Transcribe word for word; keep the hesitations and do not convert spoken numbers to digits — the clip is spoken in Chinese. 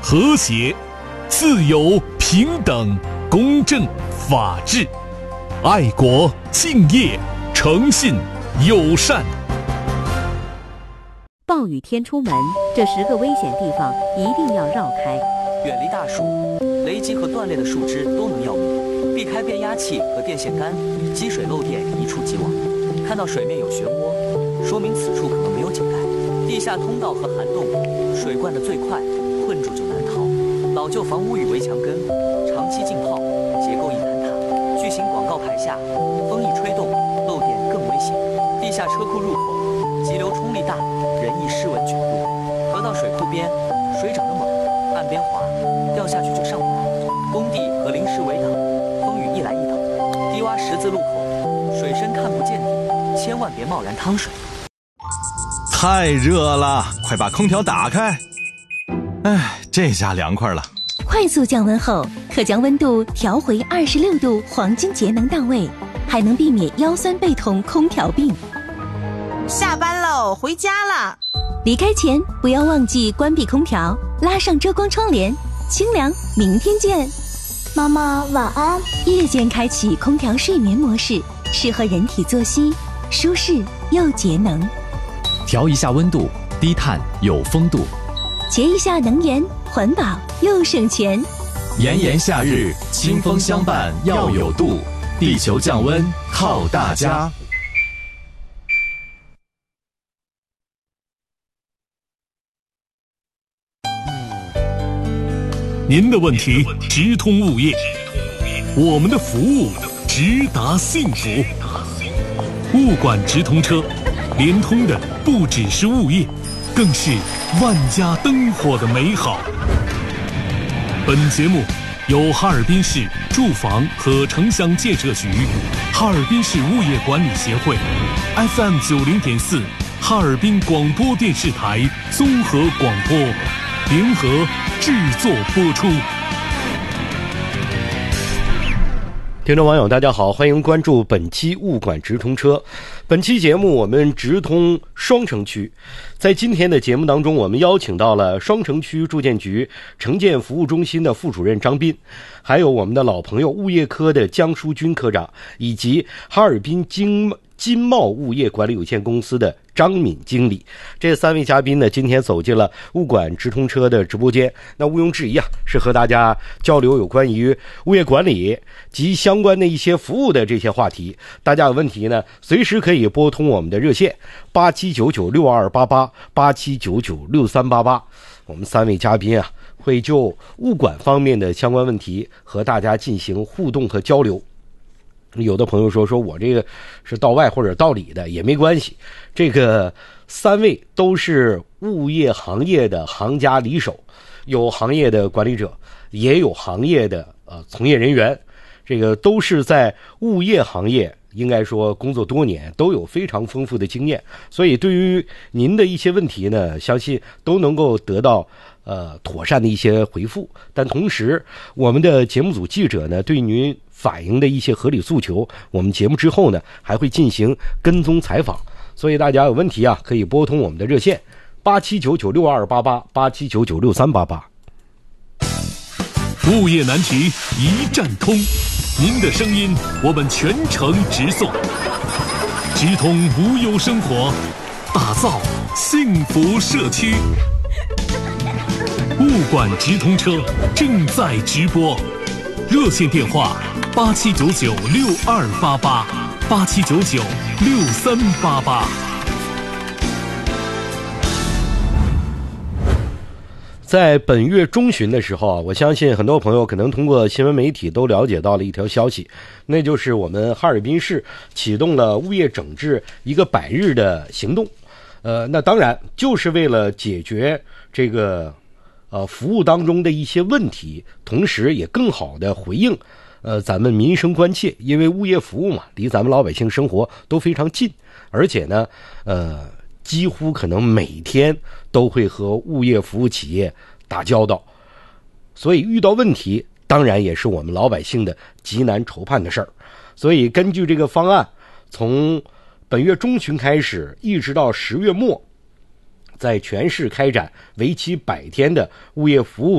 和谐、自由、平等、公正、法治、爱国、敬业、诚信、友善。 暴雨天出门，这十个危险地方一定要绕开。 远离大树，雷击和断裂的树枝都能要命，避开变压器和电线杆，积水漏电一触即亡。看到水面有漩涡，说明此处可能没有井盖。地下通道和涵洞，水灌得最快，困住就难逃。老旧房屋与围墙根，长期浸泡，结构易坍塌。巨型广告牌下，风一吹动，漏电更危险。地下车库入口，急流冲力大，人易失稳卷入。河到水库边，水涨得猛，岸边滑，掉下去就上不来。工地和临时围挡，风雨一来一倒。低洼十字路口，水深看不见底，千万别贸然趟水。 太热了，快把空调打开。哎，这下凉快了。 快速降温后，可将温度调回二十六度，黄金节能到位，还能避免腰酸背痛、空调病。 下班喽，回家啦。 离开前不要忘记关闭空调，拉上遮光窗帘，清凉。明天见。 妈妈晚安。 夜间开启空调睡眠模式，适合人体作息，舒适又节能。 调一下温度，低碳有风度。 节一下能源，环保又省钱。 炎炎夏日，清风相伴要有度，地球降温靠大家。 您的问题直通物业，我们的服务直达幸福。物管直通车，连通的不只是物业，更是万家灯火的美好。本节目由哈尔滨市住房和城乡建设局、哈尔滨市物业管理协会、F M 九零点四哈尔滨广播电视台综合广播联合制作播出。 听众网友大家好，欢迎关注本期物管直通车。本期节目我们直通双城区，在今天的节目当中，我们邀请到了双城区住建局城建服务中心的副主任张斌，还有我们的老朋友物业科的江书军科长，以及哈尔滨金金茂物业管理有限公司的张敏经理。这三位嘉宾呢，今天走进了物管直通车的直播间，那毋庸置疑啊，是和大家交流有关于物业管理及相关的一些服务的这些话题。大家有问题呢，随时可以拨通我们的热线八七九九六二八八八七九九六三八八。我们三位嘉宾啊，会就物管方面的相关问题和大家进行互动和交流。有的朋友说说我这个是道外或者道里的也没关系，这个三位都是物业行业的行家里手，有行业的管理者，也有行业的呃从业人员，这个都是在物业行业应该说工作多年，都有非常丰富的经验，所以对于您的一些问题呢，相信都能够得到呃妥善的一些回复。但同时我们的节目组记者呢，对您反映的一些合理诉求，我们节目之后呢还会进行跟踪采访，所以大家有问题啊，可以拨通我们的热线八七九九六二八八八七九九六三八八。 物业难题一站通，您的声音我们全程直送，直通无忧生活，打造幸福社区。物管直通车正在直播，热线电话八七九九六二八八八七九九六三八八。 在本月中旬的时候啊，我相信很多朋友可能通过新闻媒体都了解到了一条消息，那就是我们哈尔滨市启动了物业整治一个百日的行动。呃，那当然就是为了解决这个呃服务当中的一些问题，同时也更好的回应呃咱们民生关切，因为物业服务嘛，离咱们老百姓生活都非常近，而且呢呃几乎可能每天都会和物业服务企业打交道，所以遇到问题当然也是我们老百姓的极难筹判的事儿。所以根据这个方案，从本月中旬开始一直到十月末，在全市开展为期百天的物业服务